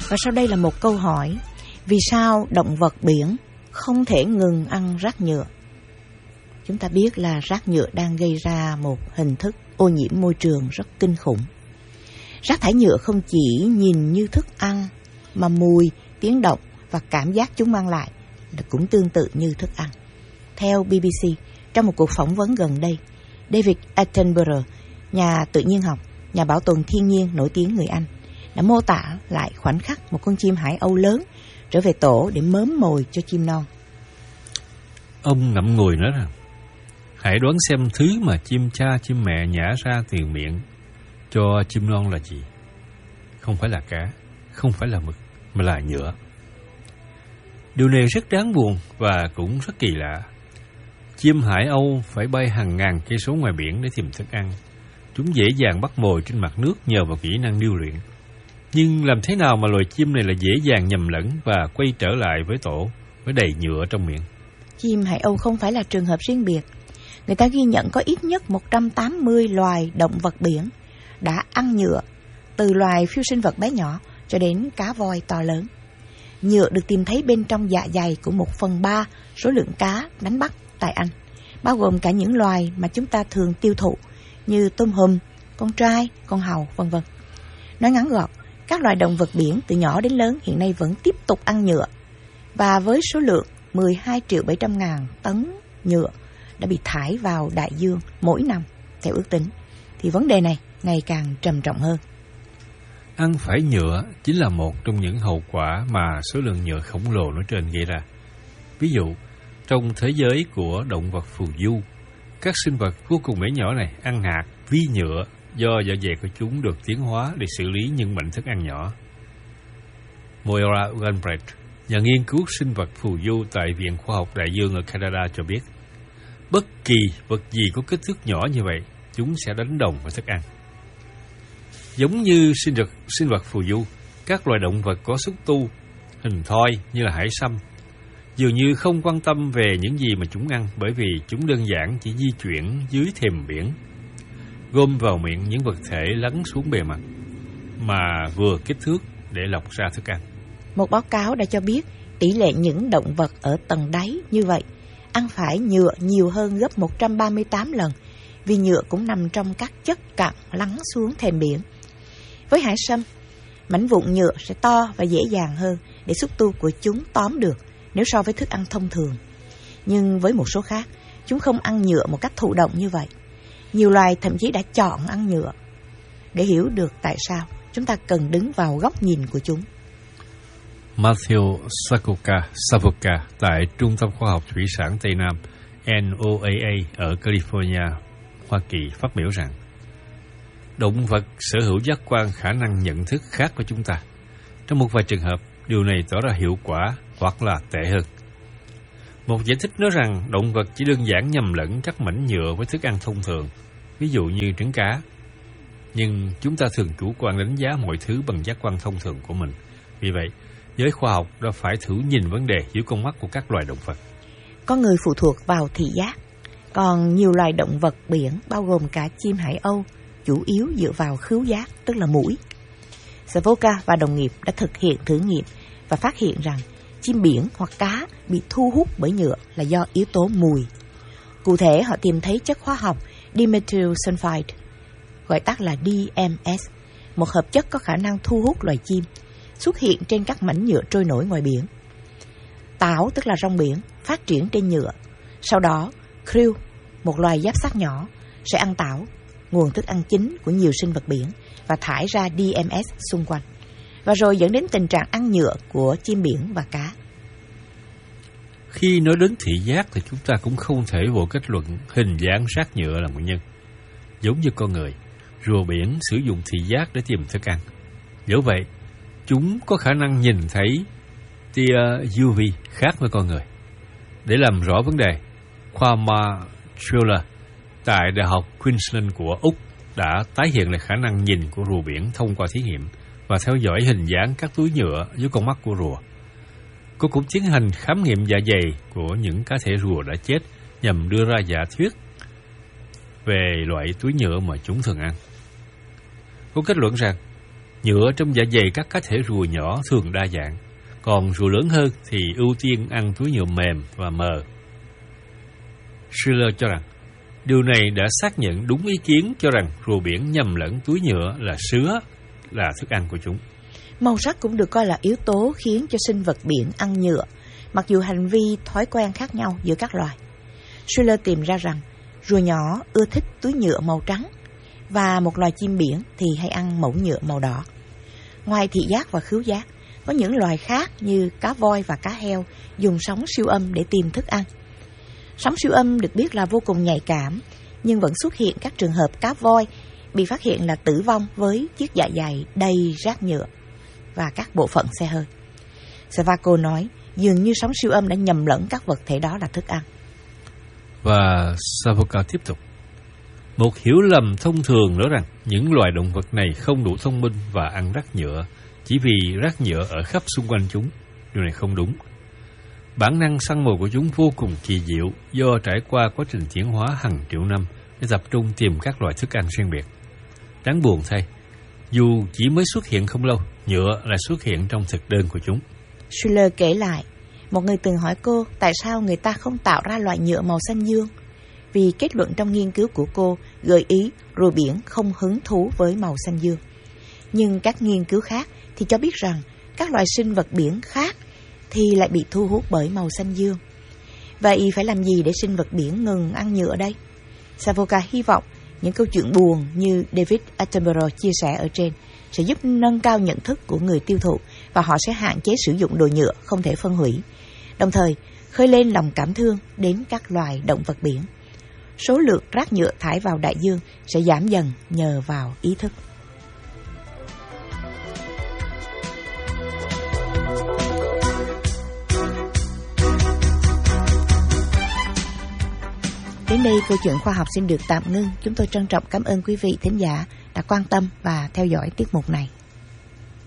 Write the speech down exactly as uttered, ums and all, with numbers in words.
Và sau đây là một câu hỏi: vì sao động vật biển không thể ngừng ăn rác nhựa? Chúng ta biết là rác nhựa đang gây ra một hình thức ô nhiễm môi trường rất kinh khủng. Rác thải nhựa không chỉ nhìn như thức ăn, mà mùi, tiếng động và cảm giác chúng mang lại là cũng tương tự như thức ăn. Theo bê bê xê, trong một cuộc phỏng vấn gần đây, David Attenborough, nhà tự nhiên học, nhà bảo tồn thiên nhiên nổi tiếng người Anh, đã mô tả lại khoảnh khắc một con chim hải âu lớn trở về tổ để mớm mồi cho chim non. Ông ngậm ngùi nói rằng, hãy đoán xem thứ mà chim cha chim mẹ nhả ra từ miệng cho chim non là gì? Không phải là cá, không phải là mực, mà là nhựa. Điều này rất đáng buồn và cũng rất kỳ lạ. Chim hải âu phải bay hàng ngàn cây số ngoài biển để tìm thức ăn. Chúng dễ dàng bắt mồi trên mặt nước nhờ vào kỹ năng điêu luyện. Nhưng làm thế nào mà loài chim này lại dễ dàng nhầm lẫn và quay trở lại với tổ với đầy nhựa trong miệng? Chim hải âu không phải là trường hợp riêng biệt. Người ta ghi nhận có ít nhất một trăm tám mươi loài động vật biển đã ăn nhựa, từ loài phiêu sinh vật bé nhỏ cho đến cá voi to lớn. Nhựa được tìm thấy bên trong dạ dày của một phần ba số lượng cá đánh bắt tại Anh, bao gồm cả những loài mà chúng ta thường tiêu thụ như tôm hùm, con trai, con hàu, vân vân. Nói ngắn gọn, các loài động vật biển từ nhỏ đến lớn hiện nay vẫn tiếp tục ăn nhựa, và với số lượng mười hai triệu bảy trăm ngàn tấn nhựa đã bị thải vào đại dương mỗi năm theo ước tính, thì vấn đề này ngày càng trầm trọng hơn. Ăn phải nhựa chính là một trong những hậu quả mà số lượng nhựa khổng lồ nói trên gây ra. Ví dụ, trong thế giới của động vật phù du, các sinh vật vô cùng bé nhỏ này ăn hạt, vi nhựa do dạ dày của chúng được tiến hóa để xử lý những mảnh thức ăn nhỏ. Moira Galbraith, nhà nghiên cứu sinh vật phù du tại Viện Khoa học Đại dương ở Canada cho biết, bất kỳ vật gì có kích thước nhỏ như vậy, chúng sẽ đánh đồng với thức ăn. Giống như sinh vật, sinh vật phù du, các loài động vật có xúc tu, hình thoi như là hải sâm, dường như không quan tâm về những gì mà chúng ăn, bởi vì chúng đơn giản chỉ di chuyển dưới thềm biển, gom vào miệng những vật thể lấn xuống bề mặt, mà vừa kích thước để lọc ra thức ăn. Một báo cáo đã cho biết tỷ lệ những động vật ở tầng đáy như vậy ăn phải nhựa nhiều hơn gấp một trăm ba mươi tám lần, vì nhựa cũng nằm trong các chất cặn lắng xuống thềm biển. Với hải sâm, mảnh vụn nhựa sẽ to và dễ dàng hơn để xúc tu của chúng tóm được nếu so với thức ăn thông thường. Nhưng với một số khác, chúng không ăn nhựa một cách thụ động như vậy. Nhiều loài thậm chí đã chọn ăn nhựa. Để hiểu được tại sao, chúng ta cần đứng vào góc nhìn của chúng. Matthew Sakoka Savoca tại Trung tâm Khoa học Thủy sản Tây Nam N O A A ở California, Hoa Kỳ phát biểu rằng động vật sở hữu giác quan khả năng nhận thức khác với chúng ta. Trong một vài trường hợp, điều này tỏ ra hiệu quả hoặc là tệ hơn. Một giải thích nói rằng động vật chỉ đơn giản nhầm lẫn các mảnh nhựa với thức ăn thông thường, ví dụ như trứng cá. Nhưng chúng ta thường chủ quan đánh giá mọi thứ bằng giác quan thông thường của mình. Vì vậy, giới khoa học đã phải thử nhìn vấn đề dưới con mắt của các loài động vật. Con người phụ thuộc vào thị giác, còn nhiều loài động vật biển, bao gồm cả chim hải âu, chủ yếu dựa vào khứu giác, tức là mũi. Savoca và đồng nghiệp đã thực hiện thử nghiệm và phát hiện rằng chim biển hoặc cá bị thu hút bởi nhựa là do yếu tố mùi. Cụ thể, họ tìm thấy chất hóa học dimethyl sulfide, gọi tắt là D M S, một hợp chất có khả năng thu hút loài chim, xuất hiện trên các mảnh nhựa trôi nổi ngoài biển. Tảo, tức là rong biển, phát triển trên nhựa. Sau đó, krill, một loài giáp xác nhỏ, sẽ ăn tảo, nguồn thức ăn chính của nhiều sinh vật biển, và thải ra D M S xung quanh, và rồi dẫn đến tình trạng ăn nhựa của chim biển và cá. Khi nói đến thị giác thì chúng ta cũng không thể vô kết luận hình dáng rác nhựa là nguyên nhân. Giống như con người, rùa biển sử dụng thị giác để tìm thức ăn. Dẫu vậy, chúng có khả năng nhìn thấy tia U V khác với con người. Để làm rõ vấn đề, Kwame Triller tại Đại học Queensland của Úc đã tái hiện lại khả năng nhìn của rùa biển thông qua thí nghiệm và theo dõi hình dáng các túi nhựa dưới con mắt của rùa. Cô cũng tiến hành khám nghiệm dạ dày của những cá thể rùa đã chết nhằm đưa ra giả thuyết về loại túi nhựa mà chúng thường ăn. Cô kết luận rằng Nhựa trong dạ dày các cá thể rùa nhỏ thường đa dạng, còn rùa lớn hơn thì ưu tiên ăn túi nhựa mềm và mờ. Schiller cho rằng, điều này đã xác nhận đúng ý kiến cho rằng rùa biển nhầm lẫn túi nhựa là sứa là thức ăn của chúng. Màu sắc cũng được coi là yếu tố khiến cho sinh vật biển ăn nhựa, mặc dù hành vi thói quen khác nhau giữa các loài. Schiller tìm ra rằng rùa nhỏ ưa thích túi nhựa màu trắng, và một loài chim biển thì hay ăn mẩu nhựa màu đỏ. Ngoài thị giác và khứu giác, có những loài khác như cá voi và cá heo dùng sóng siêu âm để tìm thức ăn. Sóng siêu âm được biết là vô cùng nhạy cảm, nhưng vẫn xuất hiện các trường hợp cá voi bị phát hiện là tử vong với chiếc dạ dày đầy rác nhựa và các bộ phận xe hơi. Savako nói dường như sóng siêu âm đã nhầm lẫn các vật thể đó là thức ăn. Và Savako tiếp tục. Một hiểu lầm thông thường nói rằng những loài động vật này không đủ thông minh và ăn rác nhựa chỉ vì rác nhựa ở khắp xung quanh chúng. Điều này không đúng. Bản năng săn mồi của chúng vô cùng kỳ diệu do trải qua quá trình tiến hóa hàng triệu năm để tập trung tìm các loại thức ăn riêng biệt. Đáng buồn thay, dù chỉ mới xuất hiện không lâu, nhựa lại xuất hiện trong thực đơn của chúng. Schiller kể lại, một người từng hỏi cô tại sao người ta không tạo ra loại nhựa màu xanh dương, vì kết luận trong nghiên cứu của cô gợi ý rùa biển không hứng thú với màu xanh dương. Nhưng các nghiên cứu khác thì cho biết rằng các loài sinh vật biển khác thì lại bị thu hút bởi màu xanh dương. Vậy phải làm gì để sinh vật biển ngừng ăn nhựa đây? Savoca hy vọng những câu chuyện buồn như David Attenborough chia sẻ ở trên sẽ giúp nâng cao nhận thức của người tiêu thụ và họ sẽ hạn chế sử dụng đồ nhựa không thể phân hủy, đồng thời khơi lên lòng cảm thương đến các loài động vật biển. Số lượng rác nhựa thải vào đại dương sẽ giảm dần nhờ vào ý thức. Đến đây câu chuyện khoa học xin được tạm ngưng. Chúng tôi trân trọng cảm ơn quý vị thính giả đã quan tâm và theo dõi tiết mục này.